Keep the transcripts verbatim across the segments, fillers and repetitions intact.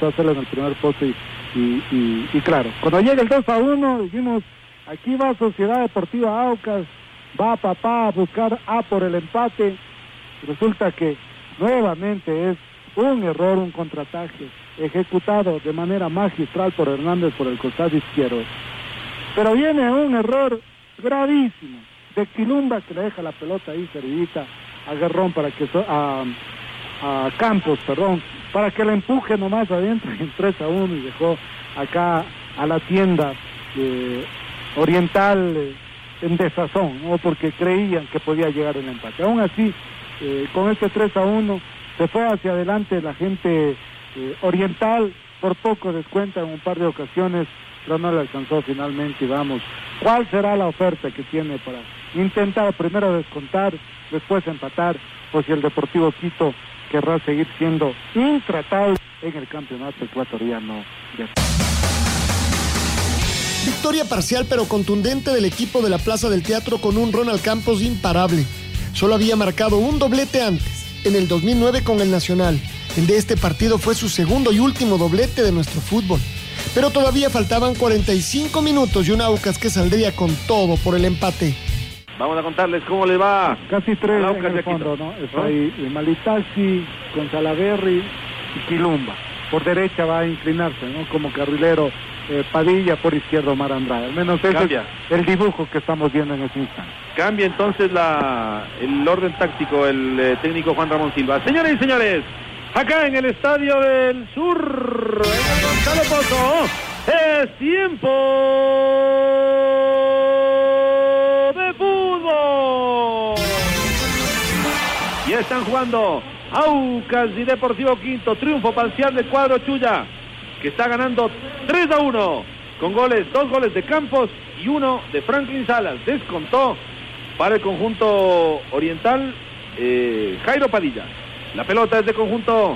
hacerlo en el primer poste y, y, y, y claro, cuando llega el dos a uno dijimos, aquí va Sociedad Deportiva Aucas, va papá a buscar A por el empate. Resulta que nuevamente es un error, un contraataque ejecutado de manera magistral por Hernández por el costado izquierdo, pero viene un error gravísimo de Quilumba, que le deja la pelota ahí servidita a Guerrón para que so, a, a Campos, perdón, para que la empuje nomás adentro en tres a uno y dejó acá a la tienda eh, oriental eh, en desazón, ¿no? Porque creían que podía llegar el empate. Aún así, eh, con este tres a uno se fue hacia adelante la gente eh, oriental, por poco descuenta en un par de ocasiones, pero no le alcanzó finalmente. Y vamos, ¿cuál será la oferta que tiene para intentar primero descontar, después empatar, o si el Deportivo Quito querrá seguir siendo intratable en el campeonato ecuatoriano? Victoria parcial pero contundente del equipo de la Plaza del Teatro con un Ronald Campos imparable. Solo había marcado un doblete antes, en el dos mil nueve con el Nacional. El de este partido fue su segundo y último doblete de nuestro fútbol. Pero todavía faltaban cuarenta y cinco minutos y un Aucas que saldría con todo por el empate. Vamos a contarles cómo le va. Casi tres en el fondo, ¿no? Está ¿no? ahí Malitaxi con Salaverry y Quilumba. Por derecha va a inclinarse, ¿no? Como carrilero eh, Padilla, por izquierdo Omar Andrade. Al menos ese Cambia. es el dibujo que estamos viendo en este instante. Cambia entonces la, el orden táctico, el eh, técnico Juan Ramón Silva. Señores y señores, acá en el Estadio del Sur, en el Gonzalo Pozo, es tiempo de fútbol. Y están jugando Aucas y Deportivo Quito. Triunfo parcial del cuadro Chuya, que está ganando tres a uno, con goles, dos goles de Campos y uno de Franklin Salas. Descontó para el conjunto oriental eh, Jairo Padilla. La pelota es de conjunto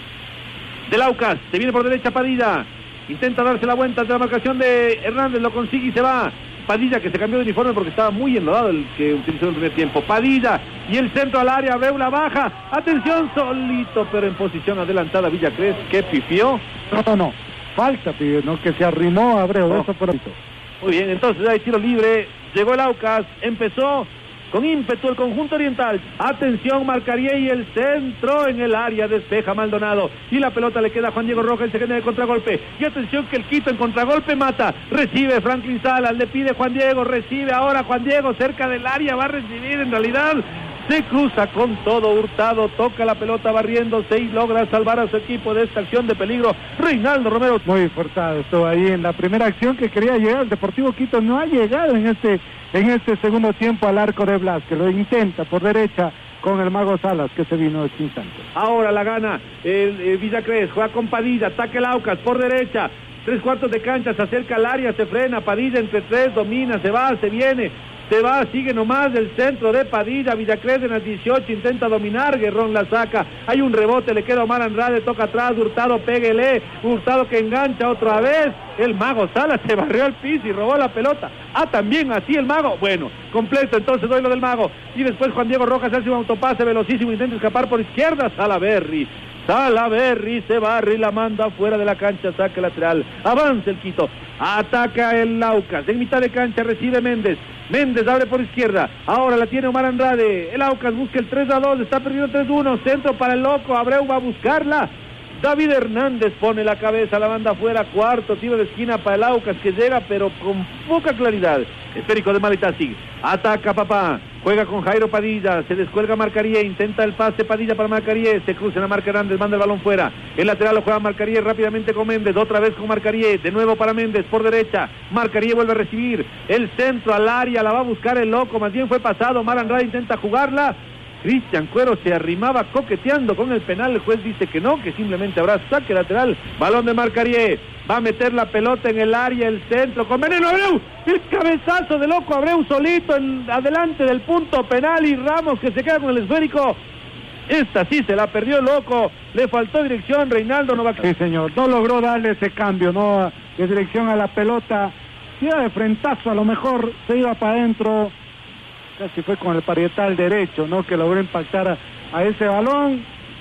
del Aucas, se viene por derecha Padilla, intenta darse la vuelta de la marcación de Hernández, lo consigue y se va. Padilla, que se cambió de uniforme porque estaba muy enlodado el que utilizó en el primer tiempo. Padilla y el centro al área, Abreu la baja, atención, solito pero en posición adelantada Villacrés, que pifió. No, no, no, falta, ¿no? Que se arrimó Abreu, oh. eso por ahí. Muy bien, entonces hay tiro libre, llegó el Aucas, empezó con ímpetu el conjunto oriental. Atención, marcaría y el centro en el área, despeja Maldonado y la pelota le queda a Juan Diego Rojas, el segundo de contragolpe. Y atención que el Quito en contragolpe mata, recibe Franklin Salas, le pide Juan Diego, recibe ahora Juan Diego cerca del área, va a recibir en realidad. Se cruza con todo Hurtado, toca la pelota barriéndose y logra salvar a su equipo de esta acción de peligro. Reinaldo Romero. Muy forzado estuvo ahí en la primera acción que quería llegar. El Deportivo Quito no ha llegado en este en este segundo tiempo al arco de Blas, que lo intenta por derecha con el Mago Salas, que se vino este instante. Ahora la gana el, el Villacrés, juega con Padilla, ataca el Aucas por derecha. Tres cuartos de cancha, se acerca al área, se frena, Padilla entre tres, domina, se va, se viene. Se va, sigue nomás del centro de Padilla, Villacrés en las dieciocho, intenta dominar, Guerrón la saca, hay un rebote, le queda Omar Andrade, toca atrás, Hurtado, péguele, Hurtado que engancha otra vez, el Mago Salas se barrió al piso y robó la pelota, ah, también así el Mago, bueno, completo entonces doy lo del Mago, y después Juan Diego Rojas hace un autopase velocísimo, intenta escapar por izquierda, Salaverry, Salaverry se barre y la manda fuera de la cancha, saque lateral, avanza el Quito, ataca el Aucas, en mitad de cancha recibe Méndez, Méndez abre por izquierda, ahora la tiene Omar Andrade, el Aucas busca el tres a dos, está perdiendo tres a uno, centro para el loco, Abreu va a buscarla, David Hernández pone la cabeza, la manda afuera, cuarto tiro de esquina para el Aucas que llega pero con poca claridad, esférico de Malitaxi, ataca papá, juega con Jairo Padilla, se descuelga Marcaría, intenta el pase Padilla para Marcaría, se cruza en la marca Hernández, manda el balón fuera, el lateral lo juega Marcaría rápidamente con Méndez, otra vez con Marcaría, de nuevo para Méndez por derecha, Marcaría vuelve a recibir, el centro al área, la va a buscar el loco, más bien fue pasado, Omar Andrade intenta jugarla, Cristian Cuero se arrimaba coqueteando con el penal, el juez dice que no, que simplemente habrá saque lateral, balón de Marcaría, va a meter la pelota en el área, el centro, con veneno Abreu, el cabezazo de loco Abreu solito, en, adelante del punto penal y Ramos que se queda con el esférico, esta sí se la perdió loco, le faltó dirección, Reinaldo no va a... Sí señor, no logró darle ese cambio, no de dirección a la pelota, iba de frentazo, a lo mejor se iba para adentro, casi fue con el parietal derecho, ¿no? Que logró impactar a, a ese balón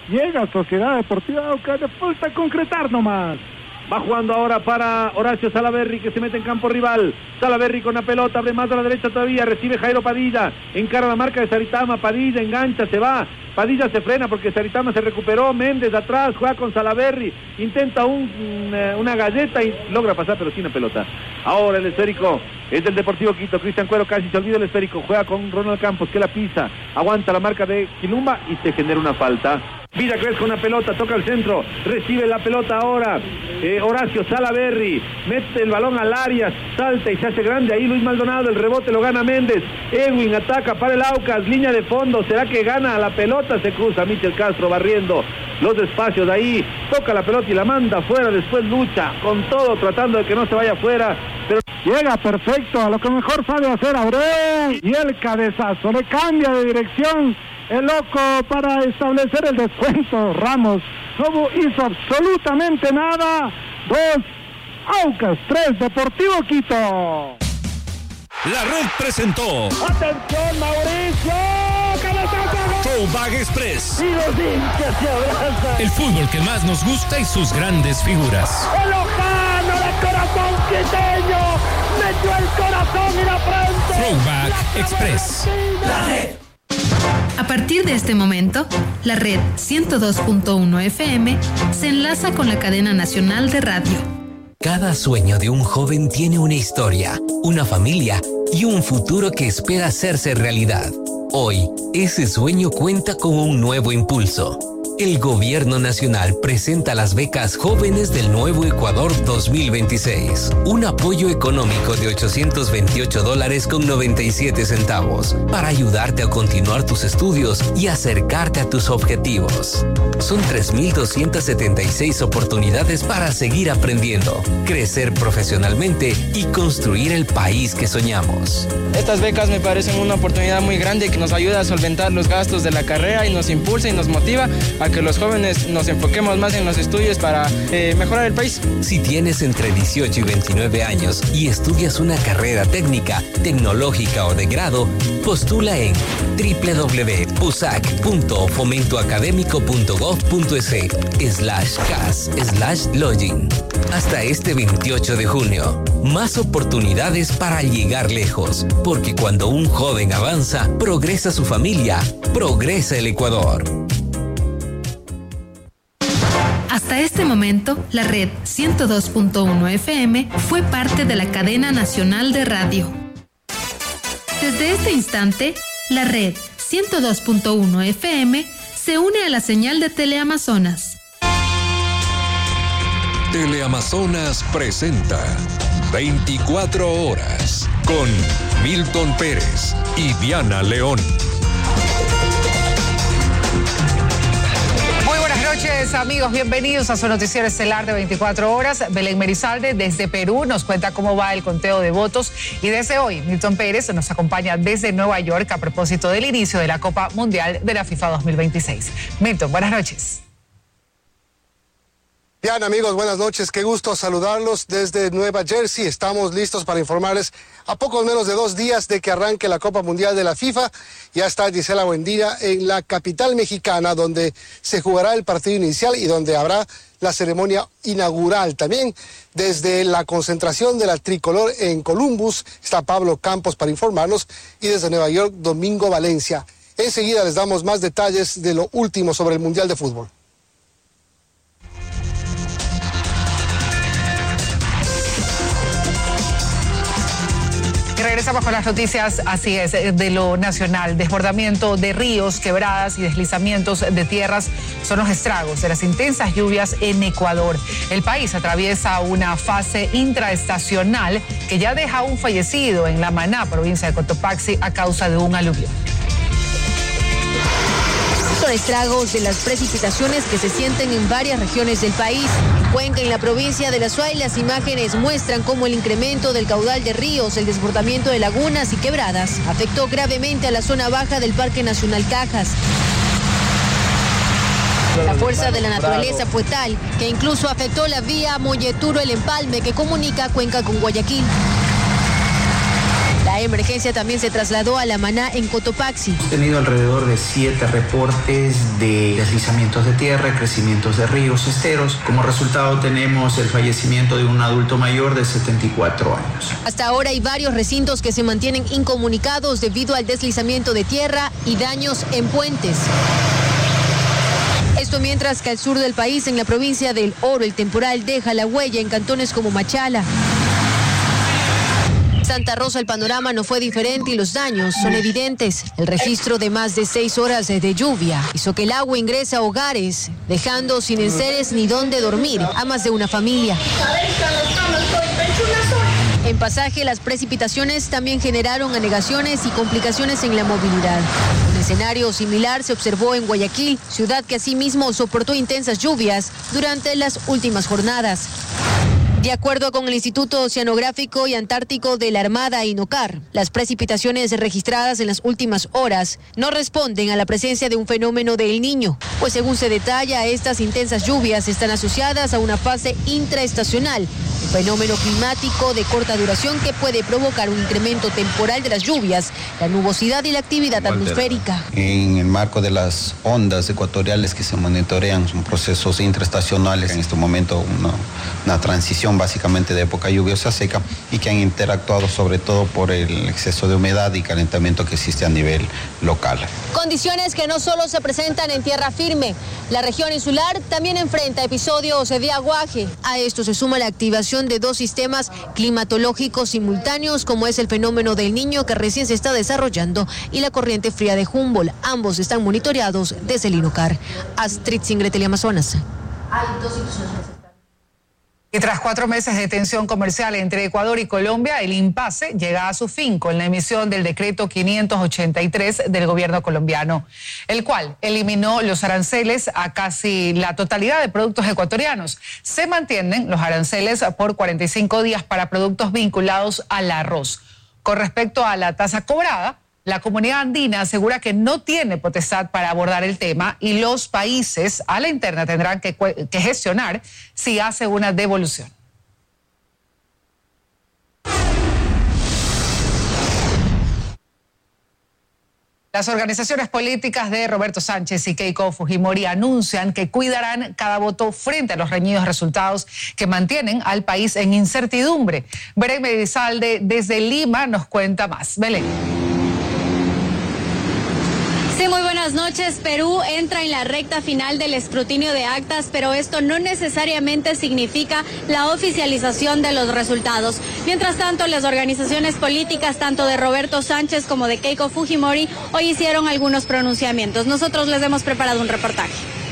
llega Sociedad Deportiva Aucas, le falta concretar nomás. Va jugando ahora para Horacio Salaverry, que se mete en campo rival. Salaverry con la pelota, abre más a la derecha todavía, recibe Jairo Padilla, encara la marca de Saritama, Padilla engancha, se va, Padilla se frena porque Saritama se recuperó, Méndez atrás, juega con Salaverry, intenta un, una galleta y logra pasar pero sin la pelota. Ahora el esférico es del Deportivo Quito, Cristian Cuero casi se olvida el esférico, juega con Ronald Campos que la pisa, aguanta la marca de Quilumba y se genera una falta. Villacrés con la pelota, toca el centro, recibe la pelota ahora, eh, Horacio Salaverry, mete el balón al área, salta y se hace grande ahí Luis Maldonado, el rebote lo gana Méndez, Edwin ataca para el Aucas, línea de fondo, ¿será que gana la pelota? Se cruza Michel Castro barriendo los espacios de ahí, toca la pelota y la manda afuera, después lucha con todo tratando de que no se vaya afuera, pero llega perfecto a lo que mejor sabe hacer Abreu y el cabezazo, le cambia de dirección el loco para establecer el descuento. Ramos no hizo absolutamente nada. Dos Aucas, tres Deportivo Quito. La Red presentó. ¡Atención, Mauricio! ¡Cabezazo! Throwback Express. Y los hinchas se abrazan. El fútbol que más nos gusta y sus grandes figuras. El Lojano de corazón quiteño metió el corazón y la frente. Throwback Express. La Red. A partir de este momento, la red ciento dos punto uno F M se enlaza con la cadena nacional de radio. Cada sueño de un joven tiene una historia, una familia y un futuro que espera hacerse realidad. Hoy, ese sueño cuenta con un nuevo impulso. El Gobierno Nacional presenta las becas Jóvenes del Nuevo Ecuador dos mil veintiséis. Un apoyo económico de ochocientos veintiocho dólares con noventa y siete centavos para ayudarte a continuar tus estudios y acercarte a tus objetivos. Son tres mil doscientas setenta y seis oportunidades para seguir aprendiendo, crecer profesionalmente y construir el país que soñamos. Estas becas me parecen una oportunidad muy grande que nos ayuda a solventar los gastos de la carrera y nos impulsa y nos motiva a que los jóvenes nos enfoquemos más en los estudios para eh, mejorar el país. Si tienes entre dieciocho y veintinueve años y estudias una carrera técnica, tecnológica o de grado, postula en doble u doble u doble u punto pusac punto fomentoacadémico punto gov punto es slash cas slash login. Hasta este veintiocho de junio. Más oportunidades para llegar lejos, porque cuando un joven avanza, progresa su familia, progresa el Ecuador. Hasta este momento, la red ciento dos punto uno F M fue parte de la cadena nacional de radio. Desde este instante, la red ciento dos punto uno F M se une a la señal de Teleamazonas. Teleamazonas presenta veinticuatro horas con Milton Pérez y Diana León. Buenas noches, amigos, bienvenidos a su noticiero estelar de veinticuatro horas. Belén Merizalde desde Perú nos cuenta cómo va el conteo de votos y desde hoy Milton Pérez nos acompaña desde Nueva York a propósito del inicio de la Copa Mundial de la FIFA dos mil veintiséis. Milton, buenas noches. Bien, amigos, buenas noches. Qué gusto saludarlos desde Nueva Jersey. Estamos listos para informarles a poco menos de dos días de que arranque la Copa Mundial de la FIFA. Ya está Gisela Buendía en la capital mexicana, donde se jugará el partido inicial y donde habrá la ceremonia inaugural. También desde la concentración de la tricolor en Columbus está Pablo Campos para informarnos, y desde Nueva York, Domingo Valencia. Enseguida les damos más detalles de lo último sobre el Mundial de Fútbol. Y regresamos con las noticias, así es, de lo nacional. Desbordamiento de ríos, quebradas y deslizamientos de tierras son los estragos de las intensas lluvias en Ecuador. El país atraviesa una fase intraestacional que ya deja un fallecido en La Maná, provincia de Cotopaxi, a causa de un aluvión. Son estragos de las precipitaciones que se sienten en varias regiones del país. En Cuenca, en la provincia de La Suay, las imágenes muestran cómo el incremento del caudal de ríos, el desbordamiento de lagunas y quebradas afectó gravemente a la zona baja del Parque Nacional Cajas. La fuerza de la naturaleza fue tal que incluso afectó la vía Molleturo-El Empalme, que comunica Cuenca con Guayaquil. La La emergencia también se trasladó a La Maná en Cotopaxi. Hemos tenido alrededor de siete reportes de deslizamientos de tierra, crecimientos de ríos, esteros. Como resultado tenemos el fallecimiento de un adulto mayor de setenta y cuatro años. Hasta ahora hay varios recintos que se mantienen incomunicados debido al deslizamiento de tierra y daños en puentes. Esto mientras que al sur del país, en la provincia del Oro, el temporal deja la huella en cantones como Machala. Santa Rosa el panorama no fue diferente y los daños son evidentes. El registro de más de seis horas de lluvia hizo que el agua ingrese a hogares, dejando sin enseres ni dónde dormir a más de una familia. En Pasaje, las precipitaciones también generaron anegaciones y complicaciones en la movilidad. Un escenario similar se observó en Guayaquil, ciudad que asimismo soportó intensas lluvias durante las últimas jornadas. De acuerdo con el Instituto Oceanográfico y Antártico de la Armada, INOCAR, las precipitaciones registradas en las últimas horas no responden a la presencia de un fenómeno del Niño, pues según se detalla, estas intensas lluvias están asociadas a una fase intraestacional, un fenómeno climático de corta duración que puede provocar un incremento temporal de las lluvias, la nubosidad y la actividad atmosférica. En el marco de las ondas ecuatoriales que se monitorean, son procesos intraestacionales, en este momento una, una transición básicamente de época lluviosa seca y que han interactuado sobre todo por el exceso de humedad y calentamiento que existe a nivel local. Condiciones que no solo se presentan en tierra firme, la región insular también enfrenta episodios de aguaje. A esto se suma la activación de dos sistemas climatológicos simultáneos, como es el fenómeno del Niño que recién se está desarrollando y la corriente fría de Humboldt. Ambos están monitoreados desde el INOCAR. Astrid Singre, Teleamazonas. Hay dos situaciones. Y tras cuatro meses de tensión comercial entre Ecuador y Colombia, el impasse llega a su fin con la emisión del decreto quinientos ochenta y tres del gobierno colombiano, el cual eliminó los aranceles a casi la totalidad de productos ecuatorianos. Se mantienen los aranceles por cuarenta y cinco días para productos vinculados al arroz. Con respecto a la tasa cobrada, la comunidad andina asegura que no tiene potestad para abordar el tema y los países a la interna tendrán que, que gestionar si hace una devolución. Las organizaciones políticas de Roberto Sánchez y Keiko Fujimori anuncian que cuidarán cada voto frente a los reñidos resultados que mantienen al país en incertidumbre. Belén Medizalde desde Lima nos cuenta más. Belén. Sí, muy buenas noches. Perú entra en la recta final del escrutinio de actas, pero esto no necesariamente significa la oficialización de los resultados. Mientras tanto, las organizaciones políticas, tanto de Roberto Sánchez como de Keiko Fujimori, hoy hicieron algunos pronunciamientos. Nosotros les hemos preparado un reportaje.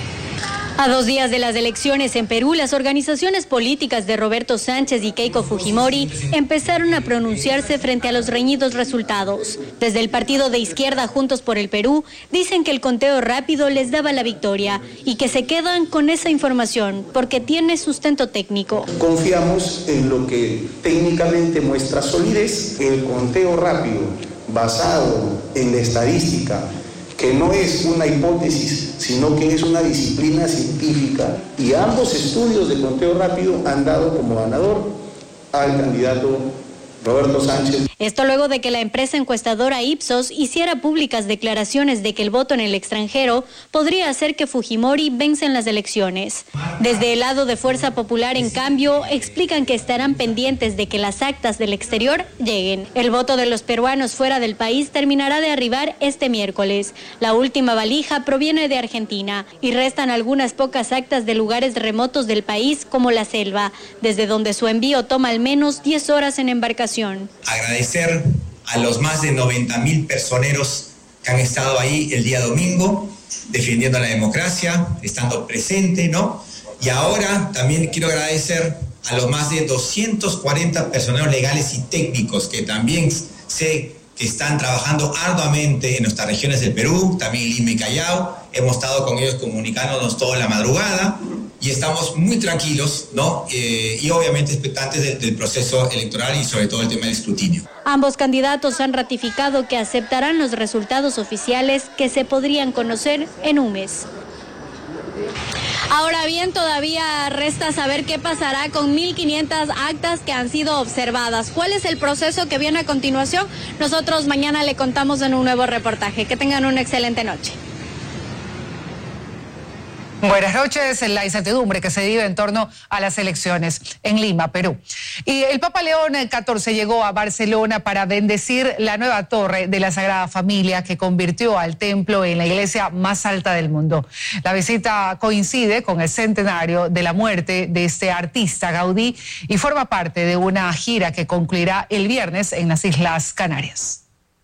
A dos días de las elecciones en Perú, las organizaciones políticas de Roberto Sánchez y Keiko Fujimori empezaron a pronunciarse frente a los reñidos resultados. Desde el partido de izquierda Juntos por el Perú, dicen que el conteo rápido les daba la victoria y que se quedan con esa información porque tiene sustento técnico. Confiamos en lo que técnicamente muestra solidez, el conteo rápido basado en la estadística, que no es una hipótesis, sino que es una disciplina científica, y ambos estudios de conteo rápido han dado como ganador al candidato Roberto Sánchez. Esto luego de que la empresa encuestadora Ipsos hiciera públicas declaraciones de que el voto en el extranjero podría hacer que Fujimori vence en las elecciones. Desde el lado de Fuerza Popular, en cambio, explican que estarán pendientes de que las actas del exterior lleguen. El voto de los peruanos fuera del país terminará de arribar este miércoles. La última valija proviene de Argentina y restan algunas pocas actas de lugares remotos del país como la selva, desde donde su envío toma al menos diez horas en embarcación. Agradecer a los más de noventa mil personeros que han estado ahí el día domingo defendiendo la democracia, estando presente, ¿no? Y ahora también quiero agradecer a los más de doscientos cuarenta personeros legales y técnicos que también sé que están trabajando arduamente en nuestras regiones del Perú, también Lima y Callao. Hemos estado con ellos comunicándonos toda la madrugada y estamos muy tranquilos, ¿no? Eh, y obviamente expectantes del, del proceso electoral y sobre todo el tema del escrutinio. Ambos candidatos han ratificado que aceptarán los resultados oficiales que se podrían conocer en un mes. Ahora bien, todavía resta saber qué pasará con mil quinientas actas que han sido observadas. ¿Cuál es el proceso que viene a continuación? Nosotros mañana le contamos en un nuevo reportaje. Que tengan una excelente noche. Buenas noches. La incertidumbre que se vive en torno a las elecciones en Lima, Perú. Y el Papa León catorce llegó a Barcelona para bendecir la nueva torre de la Sagrada Familia que convirtió al templo en la iglesia más alta del mundo. La visita coincide con el centenario de la muerte de este artista Gaudí y forma parte de una gira que concluirá el viernes en las Islas Canarias.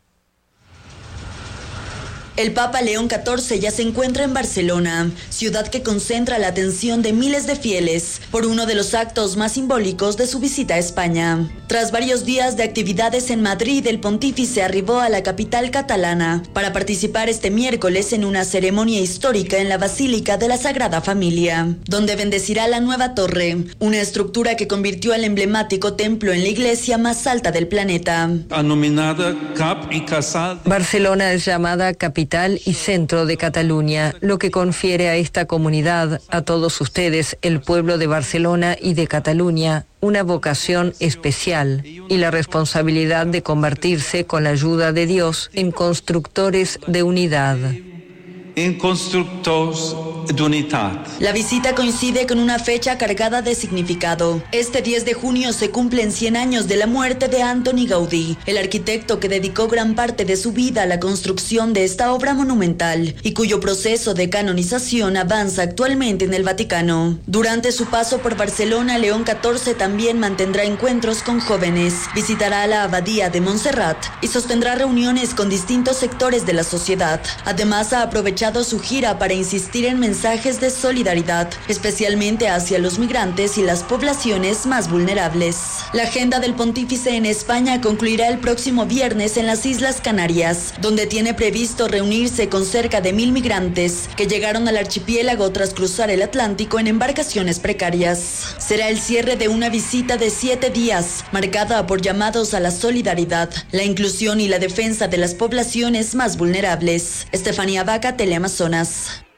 El Papa León catorce ya se encuentra en Barcelona, ciudad que concentra la atención de miles de fieles por uno de los actos más simbólicos de su visita a España. Tras varios días de actividades en Madrid, el pontífice arribó a la capital catalana para participar este miércoles en una ceremonia histórica en la Basílica de la Sagrada Familia, donde bendecirá la nueva torre, una estructura que convirtió al emblemático templo en la iglesia más alta del planeta. Barcelona es llamada capital y centro de Cataluña, lo que confiere a esta comunidad, a todos ustedes, el pueblo de Barcelona y de Cataluña, una vocación especial y la responsabilidad de convertirse, con la ayuda de Dios, en constructores de unidad. En constructors d'unitat. La visita coincide con una fecha cargada de significado. Este diez de junio se cumplen cien años de la muerte de Antoni Gaudí, el arquitecto que dedicó gran parte de su vida a la construcción de esta obra monumental y cuyo proceso de canonización avanza actualmente en el Vaticano. Durante su paso por Barcelona, León catorce también mantendrá encuentros con jóvenes, visitará la abadía de Montserrat y sostendrá reuniones con distintos sectores de la sociedad. Además, ha aprovechado su gira para insistir en mensajes de solidaridad, especialmente hacia los migrantes y las poblaciones más vulnerables. La agenda del pontífice en España concluirá el próximo viernes en las Islas Canarias, donde tiene previsto reunirse con cerca de mil migrantes que llegaron al archipiélago tras cruzar el Atlántico en embarcaciones precarias. Será el cierre de una visita de siete días, marcada por llamados a la solidaridad, la inclusión y la defensa de las poblaciones más vulnerables. Estefanía Vaca, Teleamazonas.